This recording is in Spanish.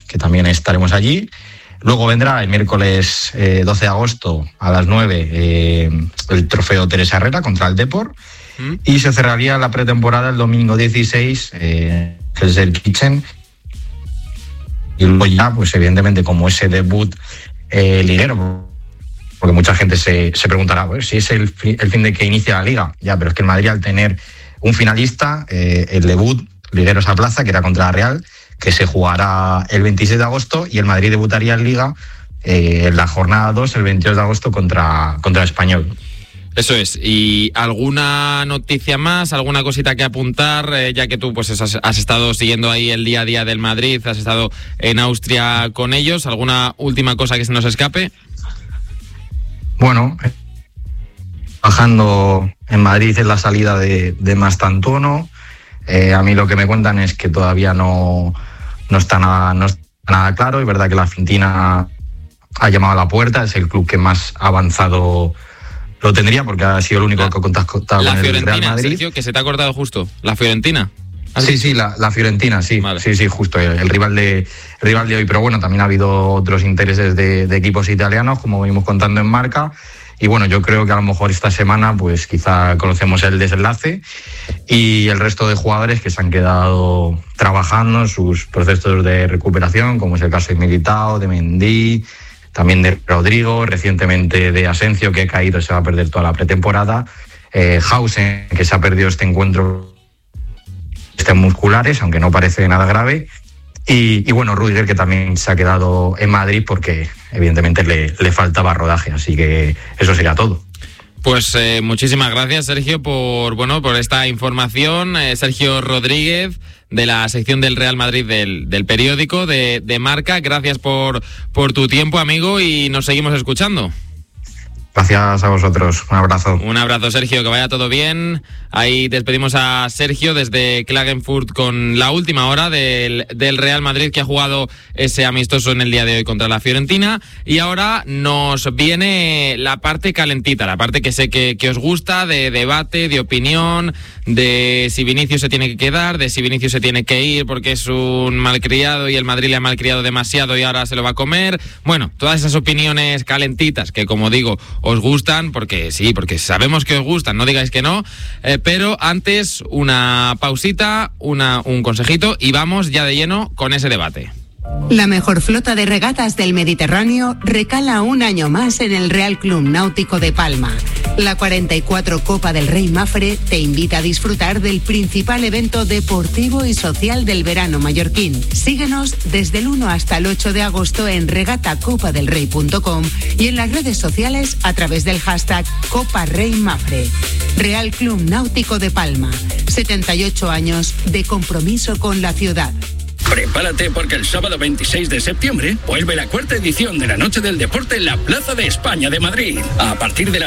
que también estaremos allí. Luego vendrá el miércoles 12 de agosto a las 9 el trofeo Teresa Herrera contra el Depor. Y se cerraría la pretemporada el domingo 16, que es el Kitchen. Y luego ya, pues evidentemente, como ese debut liguero, porque mucha gente se preguntará, pues, si es el fin de que inicia la Liga. Ya, pero es que el Madrid, al tener un finalista, el debut liguero esa plaza, que era contra la Real, que se jugará el 26 de agosto, y el Madrid debutaría en Liga en la jornada 2, el 22 de agosto, contra el Español. Eso es. ¿Y alguna noticia más, alguna cosita que apuntar, ya que tú pues has estado siguiendo ahí el día a día del Madrid, has estado en Austria con ellos? ¿Alguna última cosa que se nos escape? Bueno, bajando en Madrid en la salida de Mastantuono. A mí lo que me cuentan es que todavía no está nada claro. Es verdad que la Fiorentina ha llamado a la puerta, es el club que más avanzado lo tendría, porque ha sido el único que ha contactado con el Real Madrid. Sergio, que se te ha cortado justo. ¿La Fiorentina? Sí, la Fiorentina, sí. Vale. Sí, justo, el rival de hoy. Pero bueno, también ha habido otros intereses de equipos italianos, como venimos contando en Marca. Y bueno, yo creo que a lo mejor esta semana, pues quizá conocemos el desenlace, y el resto de jugadores que se han quedado trabajando en sus procesos de recuperación, como es el caso de Militao, de Mendy, también de Rodrigo, recientemente de Asensio, que ha caído, se va a perder toda la pretemporada. Hausen, que se ha perdido este encuentro musculares, aunque no parece nada grave. Y bueno, Rüdiger, que también se ha quedado en Madrid porque evidentemente le faltaba rodaje. Así que eso sería todo. Pues muchísimas gracias, Sergio, por esta información. Sergio Rodríguez, de la sección del Real Madrid del periódico de Marca. Gracias por tu tiempo, amigo, y nos seguimos escuchando. Gracias a vosotros. Un abrazo. Un abrazo, Sergio, que vaya todo bien. Ahí despedimos a Sergio desde Klagenfurt con la última hora del Real Madrid, que ha jugado ese amistoso en el día de hoy contra la Fiorentina. Y ahora nos viene la parte calentita, la parte que sé que os gusta, de debate, de opinión, de si Vinicius se tiene que quedar, de si Vinicius se tiene que ir porque es un malcriado y el Madrid le ha malcriado demasiado y ahora se lo va a comer. Bueno, todas esas opiniones calentitas que, como digo, os gustan, porque sí, porque sabemos que os gustan, no digáis que no, pero antes una pausita, un consejito y vamos ya de lleno con ese debate. La mejor flota de regatas del Mediterráneo recala un año más en el Real Club Náutico de Palma. La 44 Copa del Rey Mafre te invita a disfrutar del principal evento deportivo y social del verano mallorquín. Síguenos desde el 1 hasta el 8 de agosto en regatacopadelrey.com y en las redes sociales a través del hashtag Copa Rey Mafre. Real Club Náutico de Palma. 78 años de compromiso con la ciudad. Prepárate porque el sábado 26 de septiembre vuelve la cuarta edición de la Noche del Deporte en la Plaza de España de Madrid. A partir de las